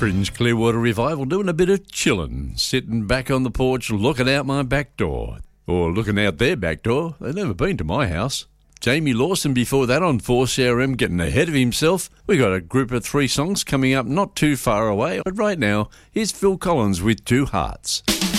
Creedence Clearwater Revival doing a bit of chillin', sitting back on the porch looking out my back door. Or looking out their back door. They've never been to my house. Jamie Lawson before that on 4CRM getting ahead of himself. We got a group of 3 songs coming up not too far away. But right now, here's Phil Collins with Two Hearts.